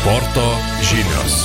Sporto žinios.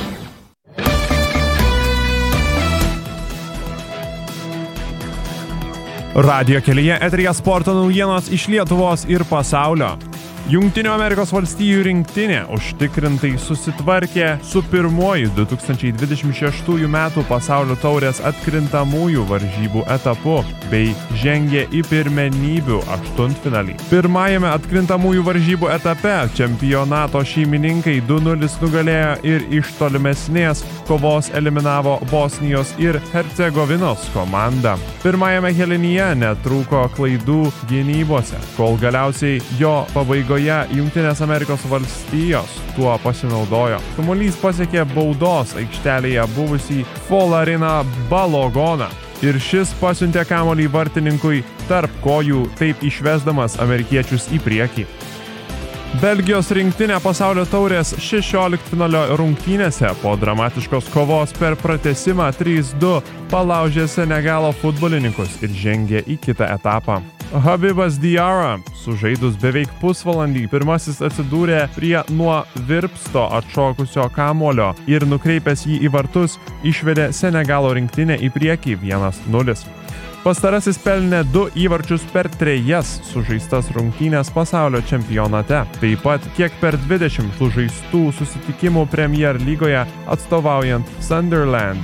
Radijo kelyje eteryje sporto naujienos iš Lietuvos ir pasaulio. Jungtinių Amerikos valstijų rinktinė užtikrintai susitvarkė su pirmuoju 2026 metų pasaulio taurės atkrintamųjų varžybų etapu bei žengė į pirmenybių aštuntfinalį. Pirmajame atkrintamųjų varžybų etape čempionato šeimininkai 2-0 nugalėjo ir iš tolimesnės kovos eliminavo Bosnijos ir Hercegovinos komandą. Pirmajame kėlinyje netrūko klaidų gynybose, kol galiausiai jo pabaigoje Jungtinės Amerikos valstijos tuo pasinaudojo. Kamuolys pasiekė baudos aikštelėje buvusį Folariną Balogoną ir šis pasiuntė kamuolį vartininkui tarp kojų, taip išvesdamas amerikiečius į priekį. Belgijos rinktinė pasaulio taurės 16-finalio rungtynėse po dramatiškos kovos per pratęsimą 3-2 palaužė Senegalo futbolininkus ir žengė į kitą etapą. Habibas Diarra, sužaidus beveik pusvalandį, pirmasis atsidūrė prie nuo virpsto atšokusio kamuolio ir nukreipęs jį į vartus, išvedė Senegalo rinktinę į priekį 1-0. Pastarasis pelnė 2 įvarčius per 3 sužaistas rungtynės pasaulio čempionate, taip pat kiek per 20 sužaistų susitikimų Premier lygoje atstovaujant Sunderland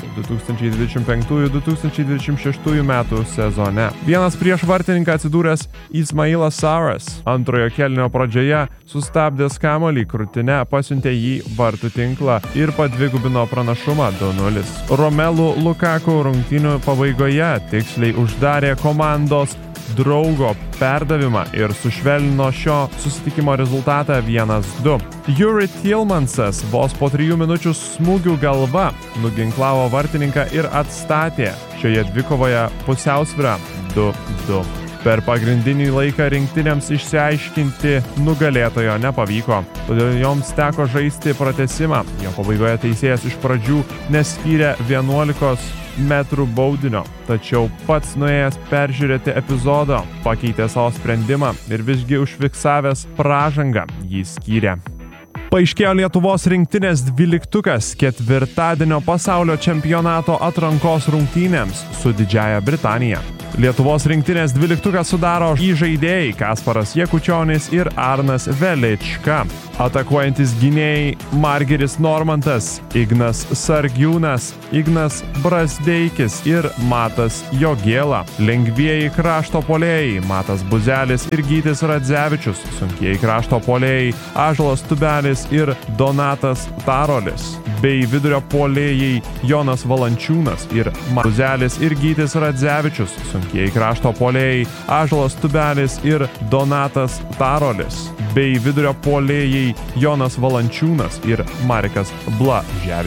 2025-2026 metų sezone. Vienas prieš vartininką atsidūręs Ismailas Saras antrojo kėlinio pradžioje sustabdęs kamuolį krūtine pasiuntė jį vartų tinklą ir padvigubino pranašumą 2-0. Romelu Lukaku rungtynių pabaigoje tiksliai uždarė komandos draugo perdavimą ir sušvelnino šio susitikimo rezultatą 1-2. Yuri Tillmansas vos po 3 minučių smūgių galva nuginklavo vartininką ir atstatė šioje dvikovoje pusiausvyrą 2-2. Per pagrindinį laiką rinktinėms išsiaiškinti nugalėtojo nepavyko, todėl joms teko žaisti pratęsimą. Jo pabaigoje teisėjas iš pradžių neskyrė 11 metrų baudinio, tačiau pats nuėjęs peržiūrėti epizodo pakeitė savo sprendimą ir visgi užfiksavęs pražangą jį skyrė. Paaiškėjo Lietuvos rinktinės 12-ukas ketvirtadienio pasaulio čempionato atrankos rungtynėms su Didžiąja Britanija. Lietuvos rinktinės 12-uką sudaro įžaidėjai Kasparas Jakučionis ir Arnas Velička, atakuojantis gynėjai Margiris Normantas, Ignas Sargiūnas, Ignas Brazdeikis ir Matas Jogėla, lengvieji krašto puolėjai Matas Buzelis ir Gytis Radzevičius, sunkieji krašto puolėjai Ąžuolas Tubelis ir Donatas Tarolis, bei vidurio puolėjai Jonas Valančiūnas ir Buzelis ir Gytis Radzevičius, sunkieji krašto puolėjai Ąžuolas Tubelis ir Donatas Tarolis, bei vidurio puolėjai Jonas Valančiūnas ir Marikas Blaževičius.